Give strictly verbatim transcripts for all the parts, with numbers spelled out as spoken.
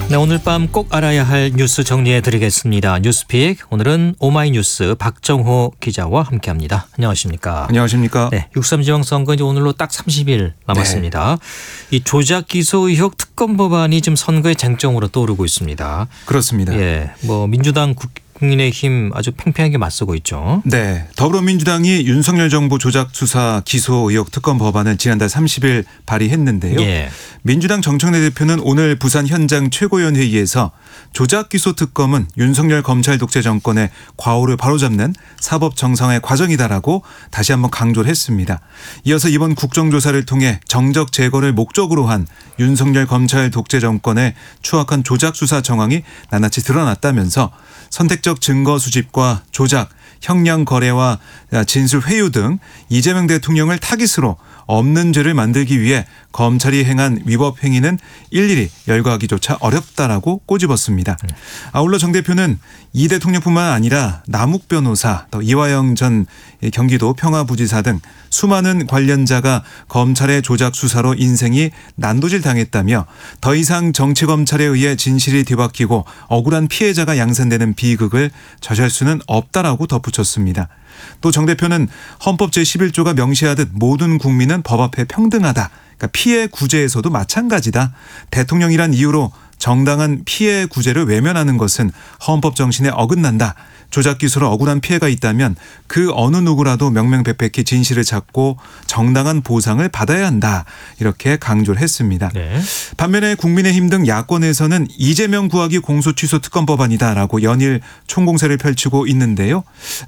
네, 오늘 밤 꼭 알아야 할 뉴스 정리해 드리겠습니다. 뉴스픽, 오늘은 오마이뉴스 박정호 기자와 함께합니다. 안녕하십니까? 안녕하십니까? 네, 육삼 지방선거 이제 오늘로 딱 삼십 일 남았습니다. 네. 이 조작 기소 의혹 특검 법안이 지금 선거의 쟁점으로 떠오르고 있습니다. 그렇습니다. 예, 뭐 민주당 국 국민의힘 아주 팽팽하게 맞서고 있죠. 네, 더불어민주당이 윤석열 정부 조작 수사 기소 의혹 특검 법안을 지난달 삼십 일 발의했는데요. 예. 민주당 정청래 대표는 오늘 부산 현장 최고위원 회의에서 조작 기소 특검은 윤석열 검찰 독재 정권의 과오를 바로잡는 사법 정상화의 과정이다라고 다시 한번 강조를 했습니다. 이어서 이번 국정조사를 통해 정적 제거를 목적으로 한 윤석열 검찰 독재 정권의 추악한 조작 수사 정황이 낱낱이 드러났다면서 선택적 증거 수집과 조작, 형량 거래와 진술 회유 등 이재명 대통령을 타깃으로 없는 죄를 만들기 위해 검찰이 행한 위법 행위는 일일이 열거하기조차 어렵다라고 꼬집었습니다. 아울러 정 대표는 이 대통령뿐만 아니라 남욱 변호사, 또 이화영 전 경기도 평화부지사 등 수많은 관련자가 검찰의 조작 수사로 인생이 난도질 당했다며 더 이상 정치검찰에 의해 진실이 뒤바뀌고 억울한 피해자가 양산되는 비극을 저지할 수는 없다라고 덧붙였습니다. 또 정 대표는 헌법 제십일 조가 명시하듯 모든 국민은 법 앞에 평등하다. 그러니까 피해 구제에서도 마찬가지다. 대통령이란 이유로 정당한 피해 구제를 외면하는 것은 헌법 정신에 어긋난다. 조작 기소로 억울한 피해가 있다면 그 어느 누구라도 명명백백히 진실을 찾고 정당한 보상을 받아야 한다. 이렇게 강조를 했습니다. 네. 반면에 국민의힘 등 야권에서는 이재명 구하기 공소 취소 특검 법안이다라고 연일 총공세를 펼치고 있는데요.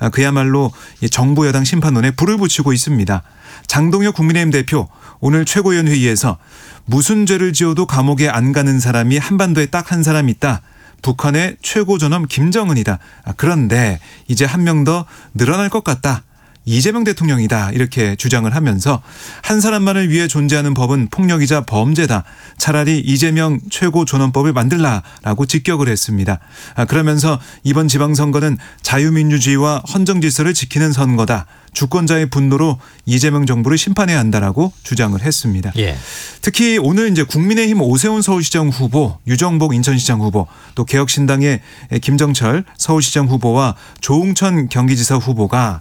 그야말로 정부 여당 심판론에 불을 붙이고 있습니다. 장동혁 국민의힘 대표 오늘 최고위원 회의에서 무슨 죄를 지어도 감옥에 안 가는 사람이 한반도에 딱 한 사람 있다. 북한의 최고 존엄 김정은이다. 그런데 이제 한 명 더 늘어날 것 같다. 이재명 대통령이다. 이렇게 주장을 하면서 한 사람만을 위해 존재하는 법은 폭력이자 범죄다. 차라리 이재명 최고 존엄법을 만들라라고 직격을 했습니다. 그러면서 이번 지방선거는 자유민주주의와 헌정질서를 지키는 선거다. 주권자의 분노로 이재명 정부를 심판해야 한다라고 주장을 했습니다. 예. 특히 오늘 이제 국민의힘 오세훈 서울시장 후보, 유정복 인천시장 후보, 또 개혁신당의 김정철 서울시장 후보와 조응천 경기지사 후보가